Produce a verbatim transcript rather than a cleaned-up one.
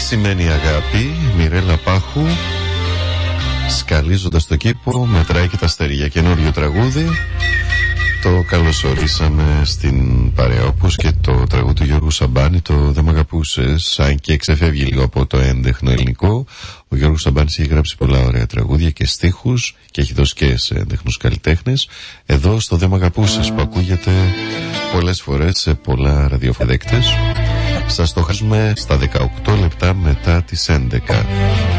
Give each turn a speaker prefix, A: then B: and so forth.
A: σημαίνει αγάπη, Μιρέλα Πάχου. Σκαλίζοντας το κήπο, μετράει και τα αστέρια. Καινούριο τραγούδι. Το καλωσορίσαμε στην παρέα, όπως και το τραγούδι του Γιώργου Σαμπάνη, το «Δεν μ' αγαπούσες», αν και ξεφεύγει λίγο από το έντεχνο ελληνικό. Ο Γιώργος Σαμπάνης έχει γράψει πολλά ωραία τραγούδια και στίχους και έχει δώσει και σε έντεχνους καλλιτέχνες. Εδώ στο «Δεν μ' αγαπούσες» που ακούγεται πολλές φορές σε πολλά ραδιοφοδέκτες. Σας το χάσουμε στα δεκαοκτώ λεπτά μετά τις έντεκα.